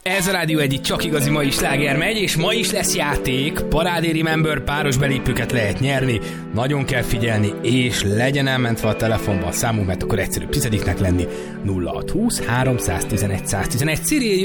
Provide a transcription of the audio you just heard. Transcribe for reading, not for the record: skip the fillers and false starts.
Ez a Rádió Egy csak igazi mai sláger megy, és ma is lesz játék. Parádé Remember, páros belépőket lehet nyerni. Nagyon kell figyelni, és legyen elmentve a telefonba a számunk, mert akkor egyszerűbb tizediknek lenni. 0620 311 111. Cyril